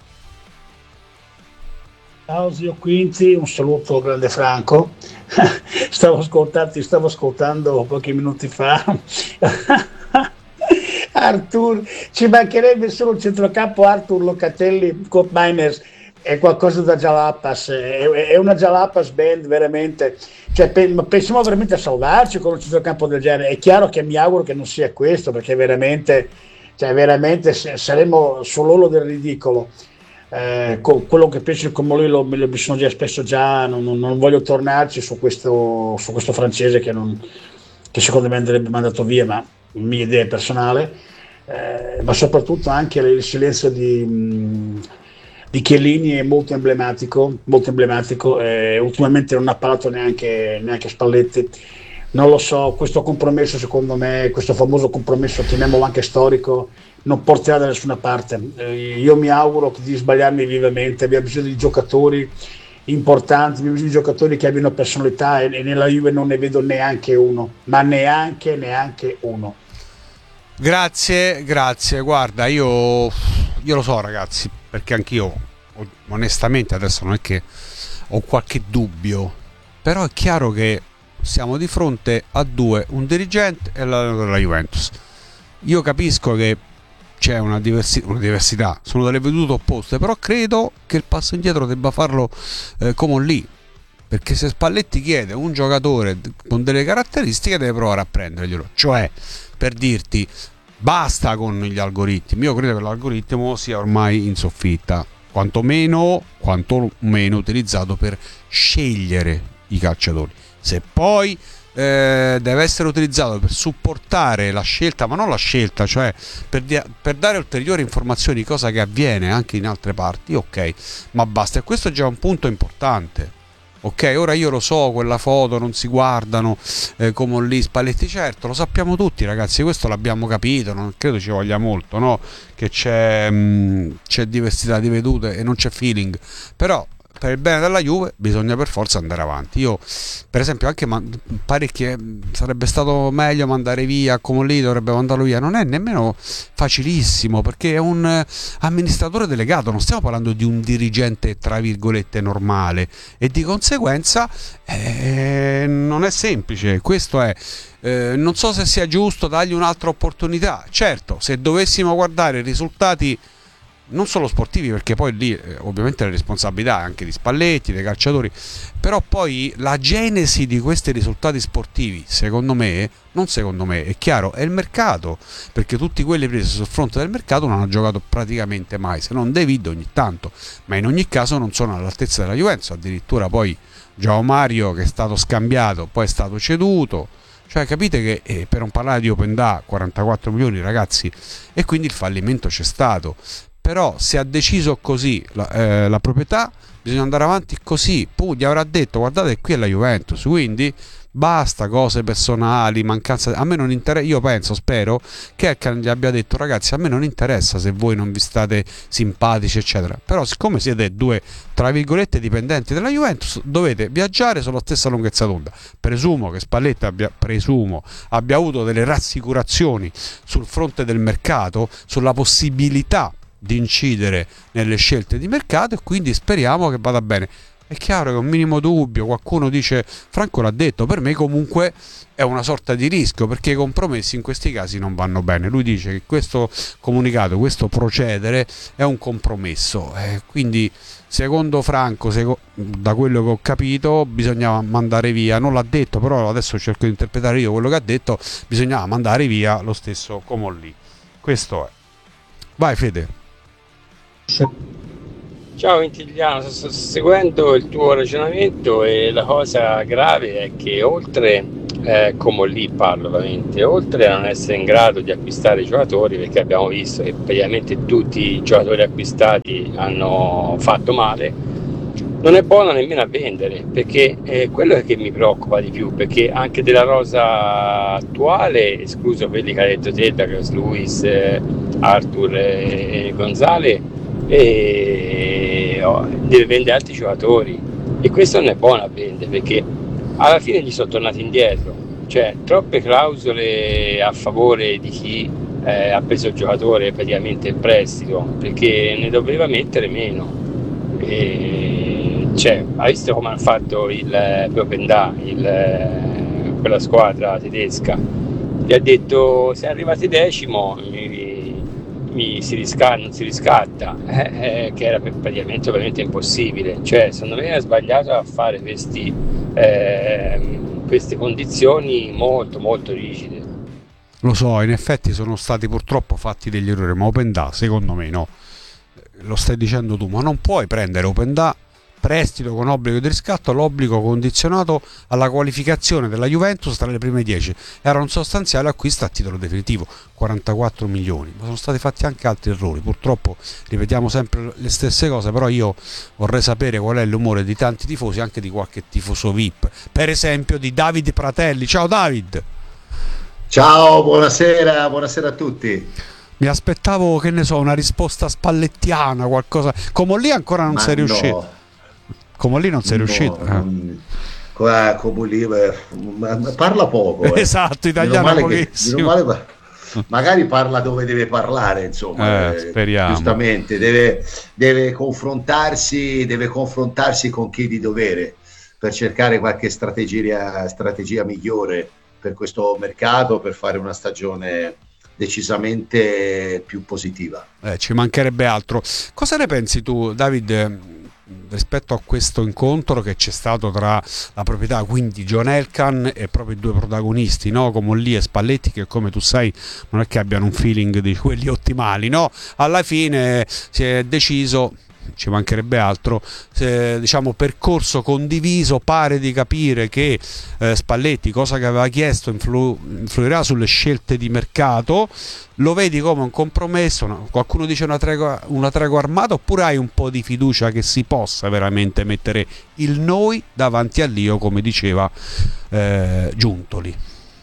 Ciao zio Quinzi, un saluto al grande Franco. Stavo ascoltando pochi minuti fa. Artur, ci mancherebbe solo il centrocampo Artur Locatelli, Cop Miners, è qualcosa da Jalapas, è una Jalapas band veramente, cioè, pensiamo veramente a salvarci con un centrocampo del genere. È chiaro che mi auguro che non sia questo, perché veramente saremo sull'orlo del ridicolo. Quello che penso come lui mi sono già espresso già, non voglio tornarci su questo francese che secondo me andrebbe mandato via, ma mia idea personale, ma soprattutto anche il silenzio di Chiellini è molto emblematico, ultimamente non ha parlato neanche Spalletti. Non lo so, questo compromesso, secondo me, questo famoso compromesso, chiamiamolo anche storico, non porterà da nessuna parte. Io mi auguro di sbagliarmi vivamente. Abbiamo bisogno di giocatori importanti, abbiamo bisogno di giocatori che abbiano personalità e nella Juve non ne vedo neanche uno, ma neanche uno. Grazie, guarda, io lo so ragazzi, perché anch'io onestamente adesso non è che ho qualche dubbio, però è chiaro che siamo di fronte a due, un dirigente e l'allenatore della Juventus. Io capisco che c'è una diversità, sono delle vedute opposte, però credo che il passo indietro debba farlo come lì, perché se Spalletti chiede un giocatore con delle caratteristiche deve provare a prenderglielo, cioè per dirti basta con gli algoritmi. Io credo che l'algoritmo sia ormai in soffitta, quantomeno utilizzato per scegliere i calciatori. Se poi deve essere utilizzato per supportare la scelta, ma non la scelta, cioè per dare ulteriori informazioni, cosa che avviene anche in altre parti, ok, ma basta. E questo è già un punto importante. Ok, ora io lo so, quella foto non si guardano come lì Spalletti, certo, lo sappiamo tutti ragazzi, questo l'abbiamo capito, non credo ci voglia molto, no? Che c'è diversità di vedute e non c'è feeling, però per il bene della Juve bisogna per forza andare avanti. Io per esempio anche parecchie sarebbe stato meglio mandare via come lì, dovrebbe mandarlo via, non è nemmeno facilissimo perché è un amministratore delegato, non stiamo parlando di un dirigente tra virgolette normale, e di conseguenza non è semplice. Questo è non so se sia giusto dargli un'altra opportunità. Certo, se dovessimo guardare i risultati non solo sportivi, perché poi lì ovviamente le responsabilità anche di Spalletti, dei calciatori, però poi la genesi di questi risultati sportivi, secondo me, è chiaro, è il mercato, perché tutti quelli presi sul fronte del mercato non hanno giocato praticamente mai, se non David ogni tanto, ma in ogni caso non sono all'altezza della Juventus. Addirittura poi João Mario, che è stato scambiato, poi è stato ceduto, cioè capite che per non parlare di Open Da 44 milioni ragazzi, e quindi il fallimento c'è stato. Però se ha deciso così la proprietà, bisogna andare avanti così. Poi gli avrà detto guardate qui è la Juventus, quindi basta cose personali, mancanza. A me non interessa, io spero che gli abbia detto ragazzi a me non interessa se voi non vi state simpatici eccetera, però siccome siete due tra virgolette dipendenti della Juventus dovete viaggiare sulla stessa lunghezza d'onda. Presumo che Spalletti abbia avuto delle rassicurazioni sul fronte del mercato, sulla possibilità di incidere nelle scelte di mercato, e quindi speriamo che vada bene. È chiaro che un minimo dubbio, qualcuno dice, Franco l'ha detto, per me comunque è una sorta di rischio, perché i compromessi in questi casi non vanno bene. Lui dice che questo comunicato, questo procedere è un compromesso, quindi secondo Franco, da quello che ho capito, bisognava mandare via, non l'ha detto, però adesso cerco di interpretare io quello che ha detto, bisognava mandare via lo stesso Comolli. Questo è. Vai Fede. Ciao Intigliano, sto seguendo il tuo ragionamento, e la cosa grave è che oltre, come lì parlo ovviamente, oltre a non essere in grado di acquistare i giocatori, perché abbiamo visto che praticamente tutti i giocatori acquistati hanno fatto male, non è buono nemmeno a vendere, perché è quello che mi preoccupa di più, perché anche della rosa attuale, escluso quelli che ha detto te, Douglas Luiz, Arthur e Gonzalez, deve vendere altri giocatori, e questo non è buono a vendere, perché alla fine gli sono tornati indietro, cioè troppe clausole a favore di chi ha preso il giocatore praticamente in prestito, perché ne doveva mettere meno. Cioè, hai visto come hanno fatto il Propendà, quella squadra tedesca, gli ha detto se arrivate decimo non si riscatta, che era praticamente ovviamente impossibile. Cioè, secondo me è sbagliato a fare queste condizioni molto molto rigide. Lo so, in effetti sono stati purtroppo fatti degli errori, ma Opendà secondo me no, lo stai dicendo tu, ma non puoi prendere Opendà, prestito con obbligo di riscatto, l'obbligo condizionato alla qualificazione della Juventus tra le prime 10. Era un sostanziale acquisto a titolo definitivo, 44 milioni, ma sono stati fatti anche altri errori. Purtroppo ripetiamo sempre le stesse cose, però io vorrei sapere qual è l'umore di tanti tifosi, anche di qualche tifoso VIP, per esempio di David Pratelli. Ciao David. Ciao, buonasera a tutti. Mi aspettavo, che ne so, una risposta spallettiana, qualcosa. Come lì ancora non sei riuscito. Come lì non sei riuscito. Parla poco. Esatto, italiano pochissimo. Magari parla dove deve parlare, insomma. Speriamo. Giustamente, deve confrontarsi con chi di dovere per cercare qualche strategia migliore per questo mercato, per fare una stagione decisamente più positiva. Ci mancherebbe altro. Cosa ne pensi tu, David, rispetto a questo incontro che c'è stato tra la proprietà, quindi John Elkann, e proprio i due protagonisti, no? Comolli e Spalletti, che come tu sai non è che abbiano un feeling di quelli ottimali, no? Alla fine si è deciso, ci mancherebbe altro, diciamo percorso condiviso. Pare di capire che Spalletti, cosa che aveva chiesto, influirà sulle scelte di mercato. Lo vedi come un compromesso? No? Qualcuno dice una tregua armata, oppure hai un po' di fiducia che si possa veramente mettere il noi davanti all'io, come diceva Giuntoli?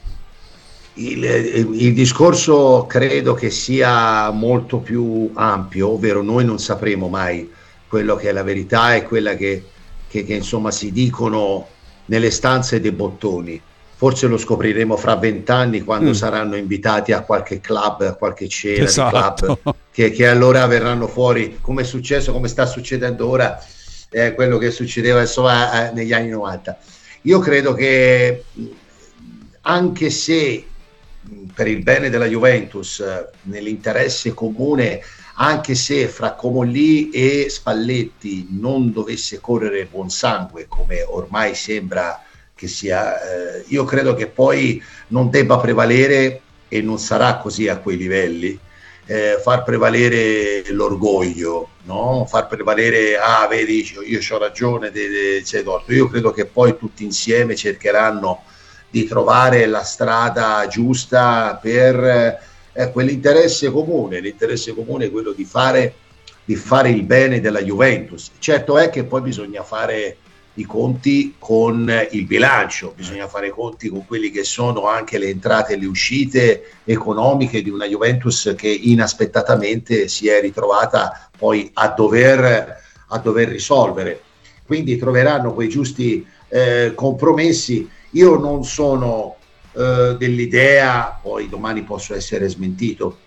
Il discorso credo che sia molto più ampio, ovvero noi non sapremo mai quello che è la verità e quella che insomma si dicono nelle stanze dei bottoni. Forse lo scopriremo fra 20 anni, quando saranno invitati a qualche club, a qualche cena, esatto, di club, che allora verranno fuori, come è successo, come sta succedendo ora, quello che succedeva insomma negli anni 90. Io credo che, anche se per il bene della Juventus, nell'interesse comune, anche se fra Comolli e Spalletti non dovesse correre buon sangue, come ormai sembra che sia, io credo che poi non debba prevalere, e non sarà così a quei livelli, far prevalere l'orgoglio, no? Far prevalere, vedi, io c'ho ragione, c'è torto. Io credo che poi tutti insieme cercheranno di trovare la strada giusta per quell'interesse comune. L'interesse comune è quello di fare il bene della Juventus. Certo è che poi bisogna fare i conti con il bilancio, bisogna fare i conti con quelli che sono anche le entrate e le uscite economiche di una Juventus che inaspettatamente si è ritrovata poi a dover risolvere. Quindi troveranno quei giusti compromessi. Io non sono dell'idea, poi domani posso essere smentito,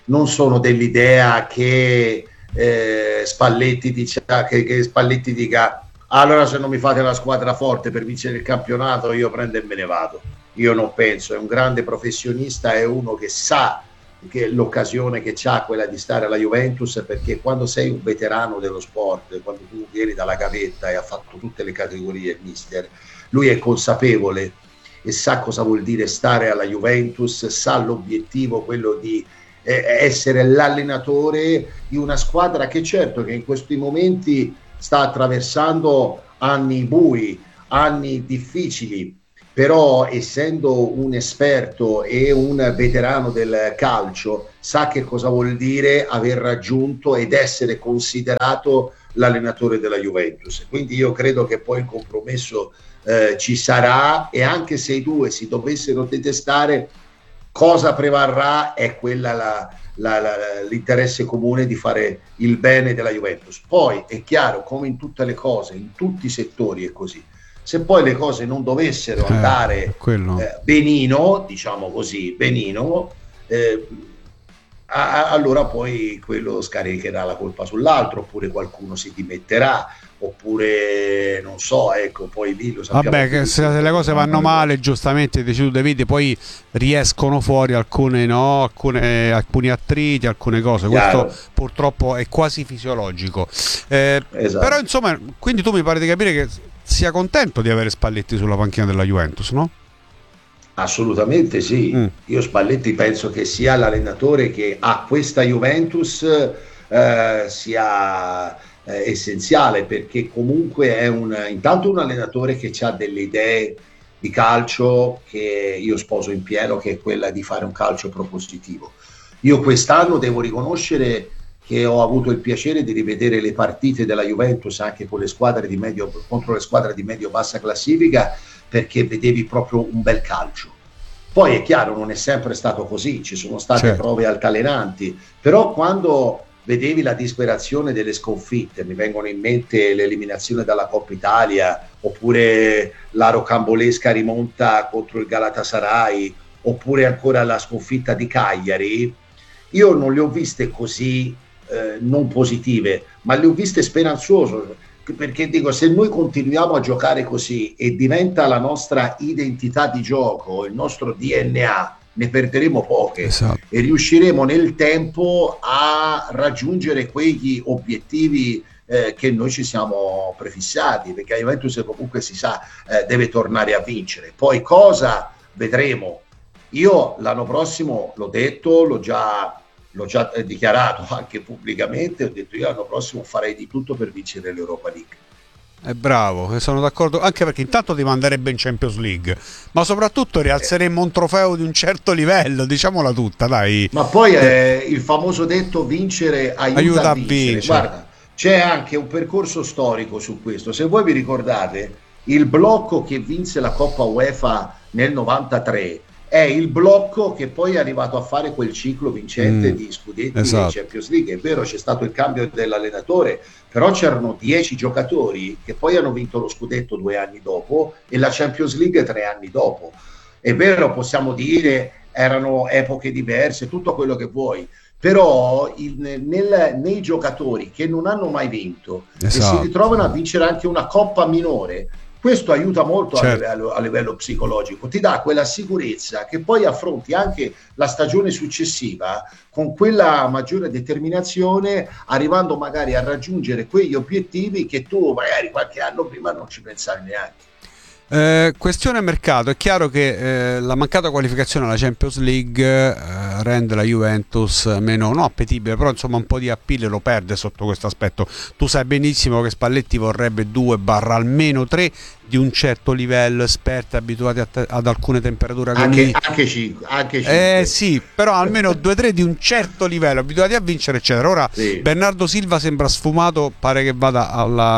non sono dell'idea che Spalletti che Spalletti dica allora se non mi fate la squadra forte per vincere il campionato io prendo e me ne vado. Io non penso, è un grande professionista, è uno che sa che l'occasione che c'ha quella di stare alla Juventus, perché quando sei un veterano dello sport, quando tu vieni dalla gavetta e ha fatto tutte le categorie mister, lui è consapevole e sa cosa vuol dire stare alla Juventus, sa l'obiettivo, quello di essere l'allenatore di una squadra che certo che in questi momenti sta attraversando anni bui, anni difficili, però essendo un esperto e un veterano del calcio sa che cosa vuol dire aver raggiunto ed essere considerato l'allenatore della Juventus. Quindi io credo che poi il compromesso ci sarà, e anche se i due si dovessero detestare, cosa prevarrà è quella l'interesse comune di fare il bene della Juventus. Poi è chiaro, come in tutte le cose, in tutti i settori è così. Se poi le cose non dovessero andare benino, diciamo così, benino, allora poi quello scaricherà la colpa sull'altro, oppure qualcuno si dimetterà, oppure non so, ecco, poi lì lo sappiamo. Vabbè, che se le cose vanno male, giustamente tu vedi, poi riescono fuori alcuni attriti, alcune cose. Chiaro. Questo purtroppo è quasi fisiologico. Esatto. Però insomma, quindi tu mi pare di capire che sia contento di avere Spalletti sulla panchina della Juventus, no? Assolutamente sì. Io Spalletti penso che sia l'allenatore che a questa Juventus sia essenziale, perché comunque è intanto un allenatore che ha delle idee di calcio che io sposo in pieno, che è quella di fare un calcio propositivo. Io quest'anno devo riconoscere che ho avuto il piacere di rivedere le partite della Juventus anche con le squadre contro le squadre di medio-bassa classifica, perché vedevi proprio un bel calcio. Poi è chiaro, non è sempre stato così, ci sono state prove altalenanti, però quando vedevi la disperazione delle sconfitte, mi vengono in mente l'eliminazione dalla Coppa Italia, oppure la rocambolesca rimonta contro il Galatasaray, oppure ancora la sconfitta di Cagliari, io non le ho viste così non positive, ma le ho viste speranzose, perché dico, se noi continuiamo a giocare così e diventa la nostra identità di gioco, il nostro DNA, ne perderemo poche. Esatto. E riusciremo nel tempo a raggiungere quegli obiettivi che noi ci siamo prefissati, perché la Juventus comunque si sa deve tornare a vincere. Poi cosa vedremo? Io l'anno prossimo, l'ho detto, l'ho già dichiarato anche pubblicamente, ho detto io l'anno prossimo farei di tutto per vincere l'Europa League. È bravo, sono d'accordo, anche perché intanto ti manderebbe in Champions League, ma soprattutto rialzeremmo un trofeo di un certo livello, diciamola tutta, dai. Ma poi il famoso detto vincere aiuta a vincere. Guarda, c'è anche un percorso storico su questo. Se voi vi ricordate, il blocco che vinse la Coppa UEFA nel 93 è il blocco che poi è arrivato a fare quel ciclo vincente di scudetti e Champions League. È vero, c'è stato il cambio dell'allenatore, però c'erano 10 giocatori che poi hanno vinto lo scudetto 2 anni dopo e la Champions League 3 anni dopo. È vero, possiamo dire erano epoche diverse, tutto quello che vuoi, però nei giocatori che non hanno mai vinto e si ritrovano a vincere anche una coppa minore, questo aiuta molto a livello psicologico, ti dà quella sicurezza che poi affronti anche la stagione successiva con quella maggiore determinazione, arrivando magari a raggiungere quegli obiettivi che tu magari qualche anno prima non ci pensavi neanche. Questione mercato, è chiaro che la mancata qualificazione alla Champions League rende la Juventus meno appetibile, però insomma un po' di appeal lo perde sotto questo aspetto. Tu sai benissimo che Spalletti vorrebbe 2 almeno 3 di un certo livello, esperti abituati ad alcune temperature anche 5 sì, però almeno 2-3 di un certo livello, abituati a vincere eccetera. Ora Bernardo Silva sembra sfumato, pare che vada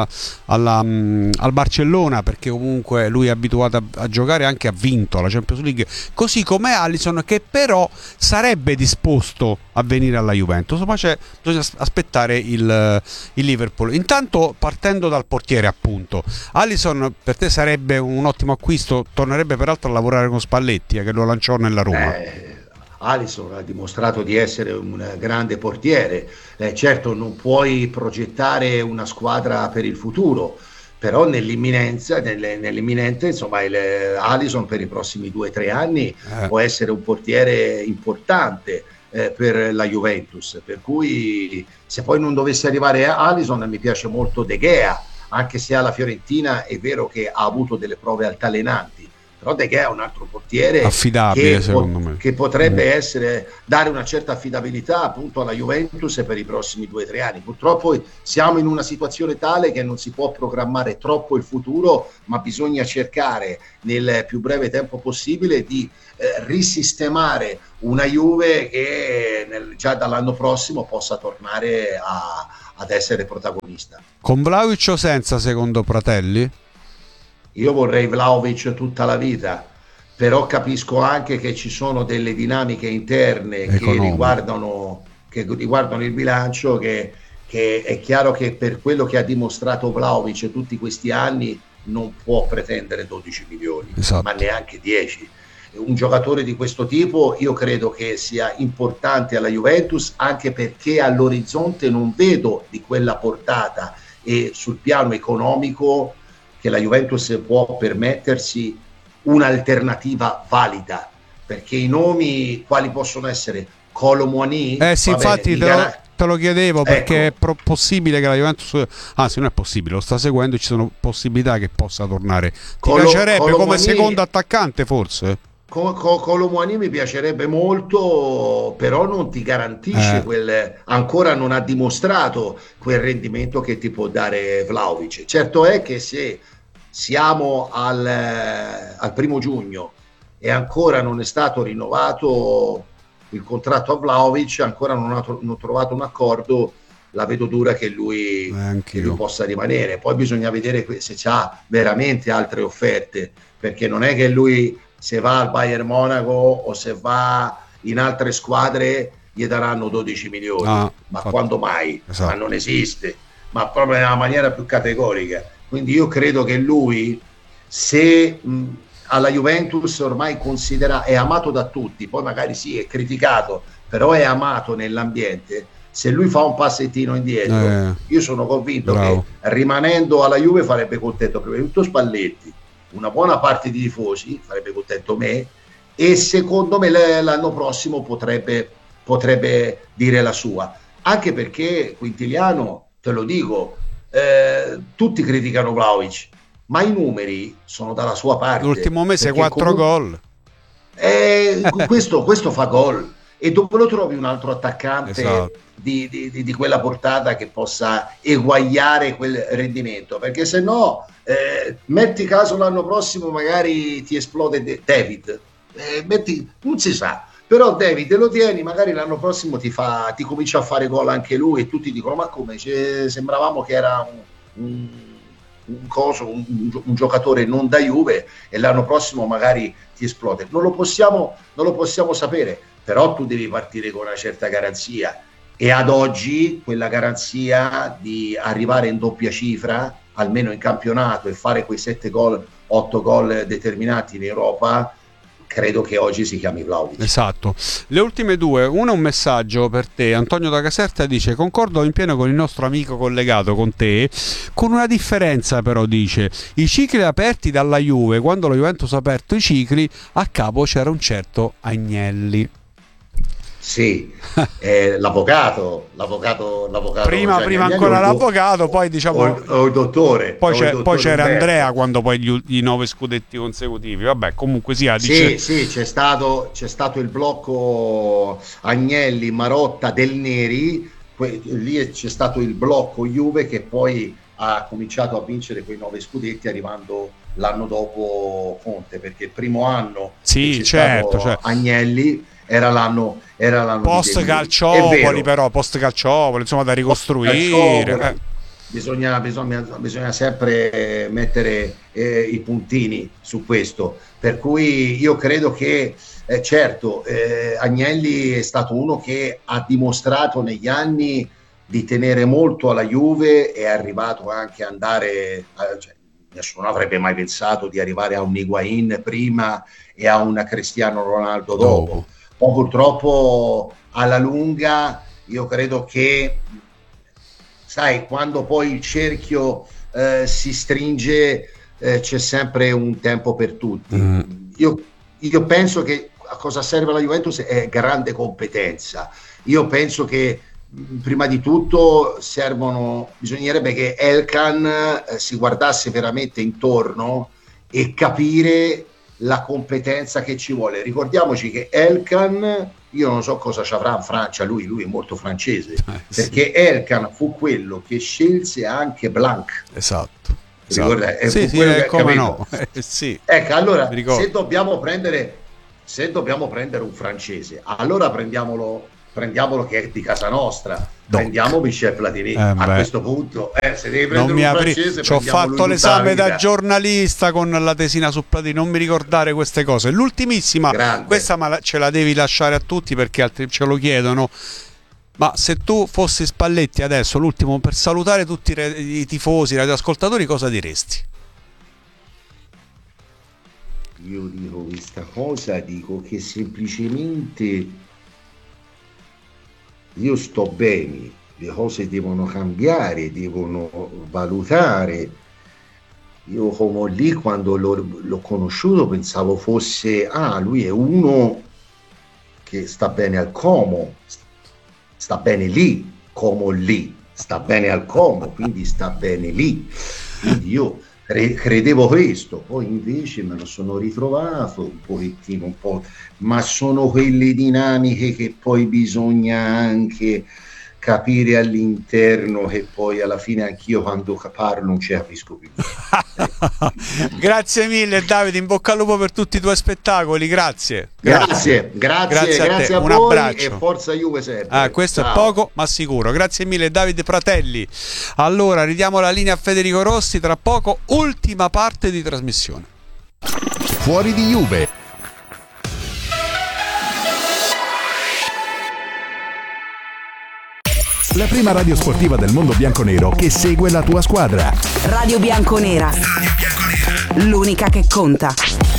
al Barcellona, perché comunque lui è abituato a giocare, anche ha vinto la Champions League, così come Alisson, che però sarebbe disposto a venire alla Juventus. Ma bisogna aspettare il Liverpool. Intanto, partendo dal portiere, appunto, Alisson per te sarebbe un ottimo acquisto, tornerebbe peraltro a lavorare con Spalletti, che lo lanciò nella Roma. Alisson ha dimostrato di essere un grande portiere. Certo non puoi progettare una squadra per il futuro, però nell'imminente insomma Alisson per i prossimi 2 o 3 anni può essere un portiere importante per la Juventus, per cui se poi non dovesse arrivare Alisson, mi piace molto De Gea, anche se alla Fiorentina è vero che ha avuto delle prove altalenanti, però De Gea è un altro portiere affidabile, secondo me, che potrebbe dare una certa affidabilità appunto alla Juventus per i prossimi 2 o 3 anni. Purtroppo siamo in una situazione tale che non si può programmare troppo il futuro, ma bisogna cercare nel più breve tempo possibile di risistemare una Juve che già dall'anno prossimo possa tornare ad essere protagonista. Con Vlahovic o senza, secondo Pratelli? Io vorrei Vlahovic tutta la vita, però capisco anche che ci sono delle dinamiche interne che riguardano il bilancio, che è chiaro che per quello che ha dimostrato Vlahovic tutti questi anni non può pretendere 12 milioni, ma neanche 10. Un giocatore di questo tipo io credo che sia importante alla Juventus, anche perché all'orizzonte non vedo di quella portata e sul piano economico che la Juventus può permettersi un'alternativa valida, perché i nomi quali possono essere? Kolo Muani? Sì, infatti te lo chiedevo, perché è possibile che la Juventus, anzi non è possibile, lo sta seguendo, ci sono possibilità che possa tornare. Ti piacerebbe come secondo attaccante forse? Kolo Muani mi piacerebbe molto, però non ti garantisce ancora non ha dimostrato quel rendimento che ti può dare Vlahovic. Certo è che se siamo al 1° giugno e ancora non è stato rinnovato il contratto a Vlahovic, ancora non ho trovato un accordo, la vedo dura che lui possa rimanere. Poi bisogna vedere se c'ha veramente altre offerte, perché non è che lui, se va al Bayern Monaco o se va in altre squadre, gli daranno 12 milioni, ma quando mai? Ma non esiste, ma proprio nella maniera più categorica. Quindi io credo che lui, se alla Juventus ormai è amato da tutti, poi magari è criticato, però è amato nell'ambiente, se lui fa un passettino indietro, io sono convinto che rimanendo alla Juve farebbe contento prima di tutto Spalletti, una buona parte di tifosi, farebbe contento me, e secondo me l'anno prossimo potrebbe dire la sua, anche perché Quintiliano, te lo dico, tutti criticano Vlahovic, ma i numeri sono dalla sua parte. L'ultimo mese 4 gol. Questo fa gol, e dove lo trovi un altro attaccante di quella portata che possa eguagliare quel rendimento? Perché se no, metti caso l'anno prossimo magari ti esplode David, non si sa, però David lo tieni, magari l'anno prossimo ti comincia a fare gol anche lui e tutti dicono ma come, sembravamo che era un giocatore non da Juve, e l'anno prossimo magari ti esplode. Non lo possiamo sapere, però tu devi partire con una certa garanzia, e ad oggi quella garanzia di arrivare in doppia cifra almeno in campionato e fare quei 7 gol, 8 gol determinati in Europa, credo che oggi si chiami Vlahovic. Esatto. Le ultime due, una un messaggio per te. Antonio da Caserta dice: concordo in pieno con il nostro amico collegato con te, con una differenza però, dice: i cicli aperti dalla Juve, quando la Juventus ha aperto i cicli, a capo c'era un certo Agnelli. Sì, l'avvocato prima ancora l'avvocato, poi diciamo o il dottore, poi c'era Umberto. Andrea quando poi i 9 scudetti consecutivi, vabbè, comunque sia, dice... sì, c'è stato il blocco Agnelli, Marotta, Del Neri, lì c'è stato il blocco Juve che poi ha cominciato a vincere quei 9 scudetti, arrivando l'anno dopo Conte, perché il primo anno certo. Agnelli era l'anno post Calciopoli, però post Calciopoli, insomma, da ricostruire. Bisogna sempre mettere i puntini su questo, per cui io credo che certo Agnelli è stato uno che ha dimostrato negli anni di tenere molto alla Juve, è arrivato anche a andare nessuno avrebbe mai pensato di arrivare a un Higuain prima e a un Cristiano Ronaldo dopo. ma purtroppo alla lunga io credo che, sai, quando poi il cerchio si stringe, c'è sempre un tempo per tutti. Io penso che a cosa serve la Juventus è grande competenza. Io penso che prima di tutto bisognerebbe che Elkan si guardasse veramente intorno e capire la competenza che ci vuole. Ricordiamoci che Elkan, io non so cosa ci avrà in Francia, lui è molto francese, perché Elkan fu quello che scelse anche Blanc. Esatto. Come no. Sì. Ecco, allora se dobbiamo prendere un francese, allora prendiamolo che è di casa nostra. Prendiamo Michel Platini. A questo punto, se devi prendere un francese, ci ho fatto l'esame da giornalista con la tesina su Platini, non mi ricordare queste cose. L'ultimissima, questa ce la devi lasciare a tutti perché altri ce lo chiedono. Ma se tu fossi Spalletti adesso, l'ultimo, per salutare tutti i tifosi, i radioascoltatori, cosa diresti? Io dico questa cosa, dico che semplicemente io sto bene, le cose devono cambiare, devono valutare. Io come lì, quando l'ho conosciuto, pensavo fosse, lui è uno che sta bene al Como, sta bene lì, Como lì, sta bene al Como, quindi sta bene lì. Quindi io credevo questo, poi invece me lo sono ritrovato un pochettino, ma sono quelle dinamiche che poi bisogna anche capire all'interno, che poi alla fine anch'io quando parlo non ci capisco più. Grazie mille Davide, in bocca al lupo per tutti i tuoi spettacoli, grazie a un voi, abbraccio. e forza Juve sempre. Questo Ciao. è poco ma sicuro. Grazie mille Davide Fratelli. Allora ridiamo la linea a Federico Rossi, tra poco ultima parte di trasmissione. Fuori di Juve. La prima radio sportiva del mondo bianconero che segue la tua squadra. Radio Bianconera. L'unica che conta.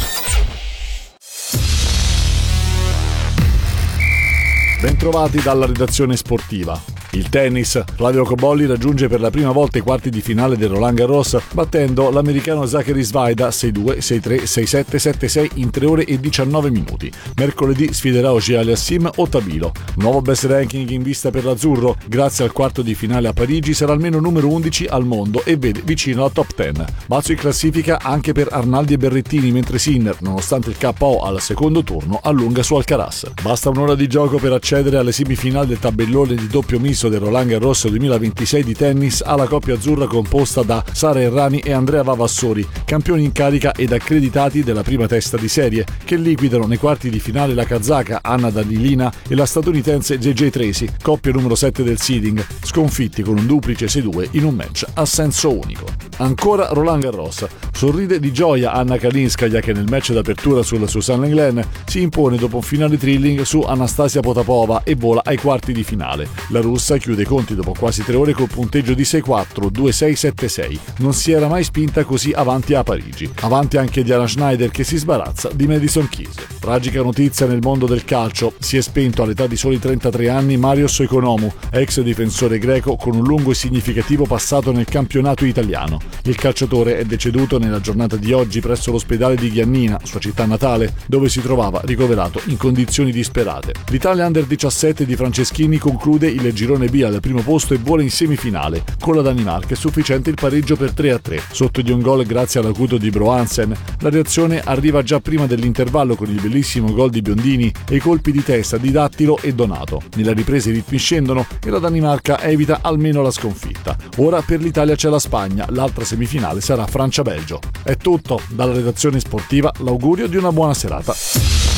Bentrovati dalla redazione sportiva. Il tennis, Flavio Cobolli raggiunge per la prima volta i quarti di finale del Roland Garros battendo l'americano Zachary Svaida 6-2, 6-3, 6-7, 7-6 in 3 ore e 19 minuti. Mercoledì sfiderà Auger-Aliassime o Tabilo. Nuovo best ranking in vista per l'azzurro, grazie al quarto di finale a Parigi sarà almeno numero 11 al mondo e vede vicino alla top 10. Balzo in classifica anche per Arnaldi e Berrettini, mentre Sinner, nonostante il KO al secondo turno, allunga su Alcaraz. Basta un'ora di gioco per accedere alle semifinali del tabellone di doppio misto del Roland Garros 2026 di tennis alla coppia azzurra composta da Sara Errani e Andrea Vavassori, campioni in carica ed accreditati della prima testa di serie, che liquidano nei quarti di finale la kazaka Anna Danilina e la statunitense JJ Tracy, coppia numero 7 del seeding, sconfitti con un duplice 6-2 in un match a senso unico. Ancora Roland Garros. Sorride di gioia Anna Kalinskaya, che nel match d'apertura sul Susan Lenglen si impone dopo un finale thrilling su Anastasia Potapova e vola ai quarti di finale. La russa chiude i conti dopo quasi 3 ore col punteggio di 6-4, 2-6, 7-6. Non si era mai spinta così avanti a Parigi. Avanti anche Diana Schneider, che si sbarazza di Madison Keys. Tragica notizia nel mondo del calcio. Si è spento all'età di soli 33 anni Marios Economou, ex difensore greco con un lungo e significativo passato nel campionato italiano. Il calciatore è deceduto nella giornata di oggi presso l'ospedale di Giannina, sua città natale, dove si trovava ricoverato in condizioni disperate. L'Italia Under 17 di Franceschini conclude il girone B al primo posto e vola in semifinale. Con la Danimarca è sufficiente il pareggio per 3-3. Sotto di un gol grazie all'acuto di Bro Hansen, la reazione arriva già prima dell'intervallo con il bellissimo gol di Biondini e i colpi di testa di Dattilo e Donato. Nella ripresa i ritmi scendono e la Danimarca evita almeno la sconfitta. Ora per l'Italia c'è la Spagna, l'altra semifinale sarà Francia-Belgio. È tutto, dalla redazione sportiva l'augurio di una buona serata.